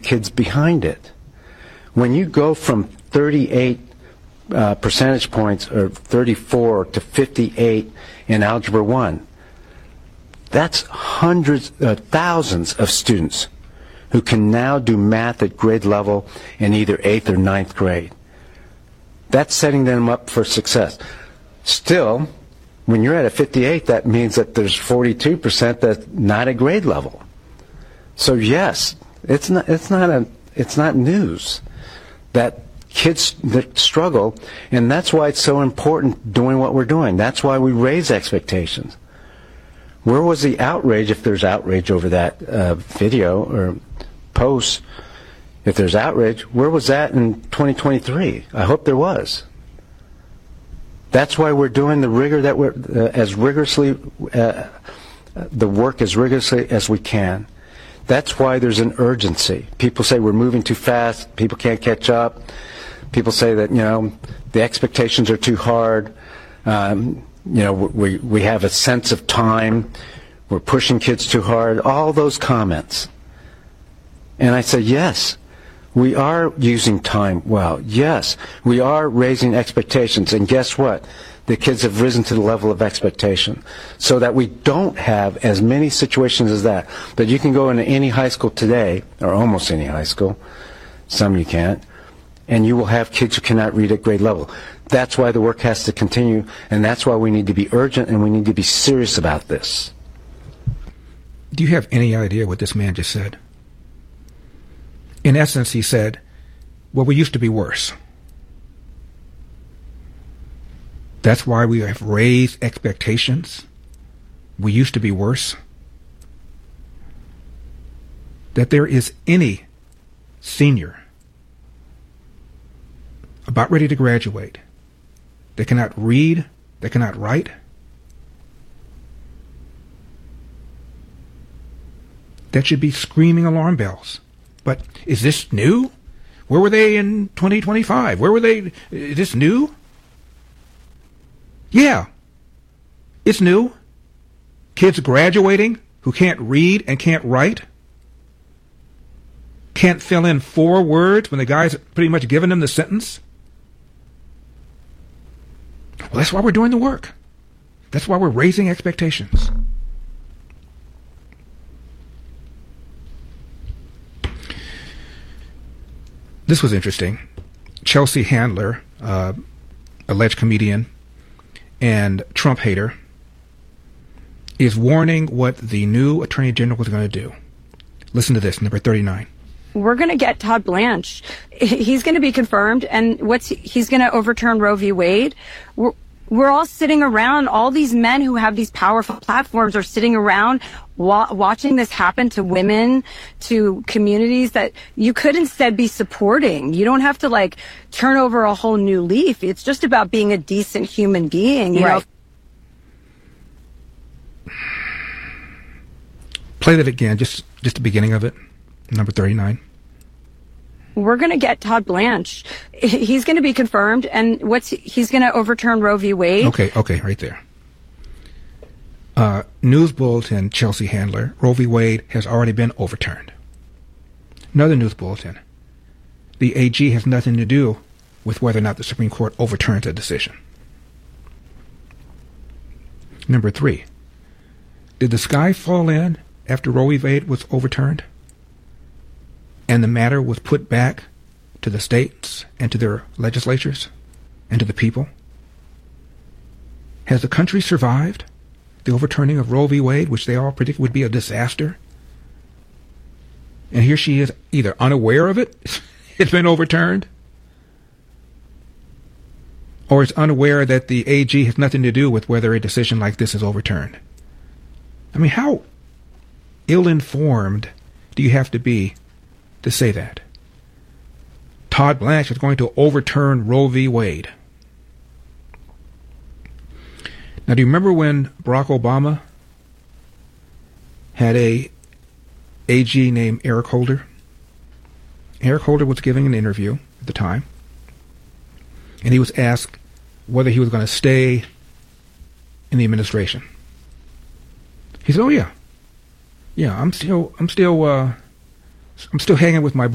kids behind it. When you go from 38 percentage points, or 34 to 58 in Algebra 1, that's hundreds, thousands of students who can now do math at grade level in either 8th or 9th grade. That's setting them up for success. Still, when you're at a 58, that means that there's 42% that's not at grade level. So yes, it's not news that kids that struggle, and that's why it's so important doing what we're doing. That's why we raise expectations. Where was the outrage, if there's outrage over that video or post? If there's outrage, where was that in 2023? I hope there was. That's why we're doing the rigor that we're as rigorously, the work as rigorously as we can. That's why there's an urgency. People say we're moving too fast. People can't catch up. People say that, the expectations are too hard. We have a sense of time. We're pushing kids too hard. All those comments. And I say, yes, we are using time well. Yes, we are raising expectations. And guess what? The kids have risen to the level of expectation so that we don't have as many situations as that. But you can go into any high school today, or almost any high school, some you can't, and you will have kids who cannot read at grade level. That's why the work has to continue, and that's why we need to be urgent and we need to be serious about this. Do you have any idea what this man just said? In essence, he said, well, we used to be worse. That's why we have raised expectations. We used to be worse. That there is any senior about ready to graduate that cannot read, that cannot write, that should be screaming alarm bells. But is this new? Where were they in 2025? Where were they? Is this new? Yeah, it's new. Kids graduating who can't read and can't write, can't fill in 4 words when the guy's pretty much given them the sentence. Well, that's why we're doing the work. That's why we're raising expectations. This was interesting. Chelsea Handler, alleged comedian and Trump hater, is warning what the new Attorney General is going to do. Listen to this, number 39. We're going to get Todd Blanche. He's going to be confirmed, and he's going to overturn Roe v. Wade. We're all sitting around. All these men who have these powerful platforms are sitting around watching this happen to women, to communities that you could instead be supporting. You don't have to turn over a whole new leaf. It's just about being a decent human being, you know. Play that again, just the beginning of it, number 39. We're going to get Todd Blanche. He's going to be confirmed, and he's going to overturn Roe v. Wade. Okay, right there. News bulletin, Chelsea Handler. Roe v. Wade has already been overturned. Another news bulletin. The AG has nothing to do with whether or not the Supreme Court overturns a decision. Number 3. Did the sky fall in after Roe v. Wade was overturned and the matter was put back to the states and to their legislatures and to the people? Has the country survived the overturning of Roe v. Wade, which they all predicted would be a disaster? And here she is, either unaware of it, it's been overturned, or is unaware that the AG has nothing to do with whether a decision like this is overturned. I mean, how ill-informed do you have to be to say that? Todd Blanche is going to overturn Roe v. Wade. Now, do you remember when Barack Obama had a AG named Eric Holder? Eric Holder was giving an interview at the time, and he was asked whether he was going to stay in the administration. He said, "Oh yeah, I'm still hanging with my